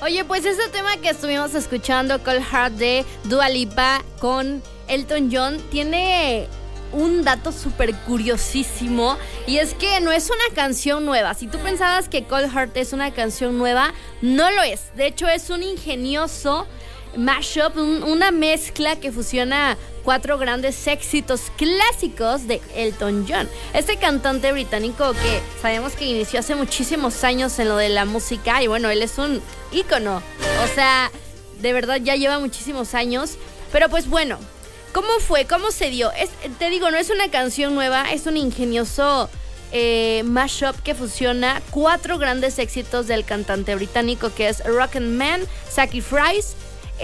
Oye, pues ese tema que estuvimos escuchando, Cold Heart de Dua Lipa con Elton John, tiene un dato súper curiosísimo, y es que no es una canción nueva. Si tú pensabas que Cold Heart es una canción nueva, no lo es. De hecho, es un ingenioso mashup, una mezcla que fusiona 4 grandes éxitos clásicos de Elton John. Este cantante británico que sabemos que inició hace muchísimos años en lo de la música, y bueno, él es un ícono. O sea, de verdad ya lleva muchísimos años. Pero pues bueno, ¿cómo fue? ¿Cómo se dio? Te digo, no es una canción nueva, es un ingenioso mashup que fusiona 4 grandes éxitos del cantante británico, que es Rock'n Man, Sacrifice,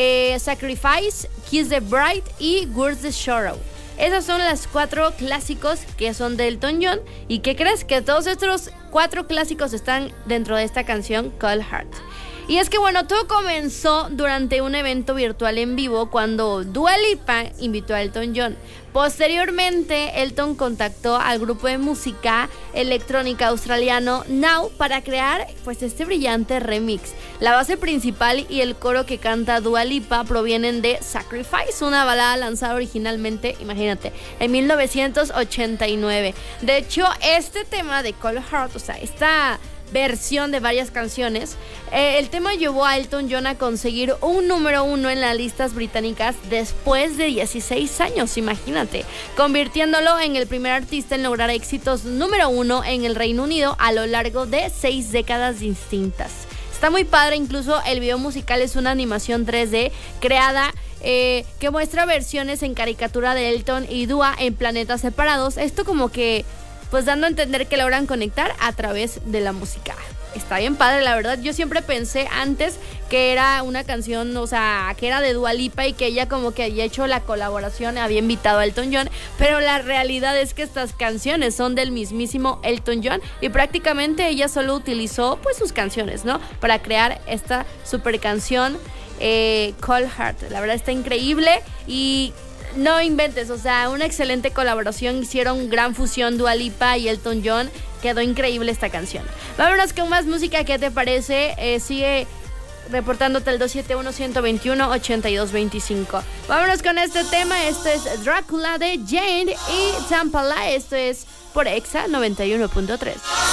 Kiss the Bride y Words the Sorrow. Esos son los 4 clásicos que son de Elton John. ¿Y qué crees? Que todos estos 4 clásicos están dentro de esta canción Cold Heart. Y es que bueno, todo comenzó durante un evento virtual en vivo cuando Dua Lipa invitó a Elton John. Posteriormente, Elton contactó al grupo de música electrónica australiano Now para crear pues este brillante remix. La base principal y el coro que canta Dua Lipa provienen de Sacrifice, una balada lanzada originalmente, imagínate, en 1989. De hecho, este tema de Cold Heart, o sea, esta versión de varias canciones, el tema llevó a Elton John a conseguir un número 1 en las listas británicas después de 16 años, imagínate, convirtiéndolo en el primer artista en lograr éxitos número 1 en el Reino Unido a lo largo de 6 décadas distintas. Está muy padre, incluso el video musical es una animación 3D creada que muestra versiones en caricatura de Elton y Dua en planetas separados. Esto como que pues dando a entender que logran conectar a través de la música. Está bien padre, la verdad. Yo siempre pensé antes que era una canción, o sea, que era de Dua Lipa y que ella como que había hecho la colaboración, había invitado a Elton John, pero la realidad es que estas canciones son del mismísimo Elton John y prácticamente ella solo utilizó pues sus canciones, ¿no? Para crear esta super canción Cold Heart. La verdad está increíble y no inventes, o sea, una excelente colaboración. Hicieron gran fusión Dua Lipa y Elton John. Quedó increíble esta canción. Vámonos con más música, ¿qué te parece? Sigue reportándote el 271-121-8225. Vámonos con este tema. Este es Drácula de Jane y Tampala. Esto es por Exa 91.3.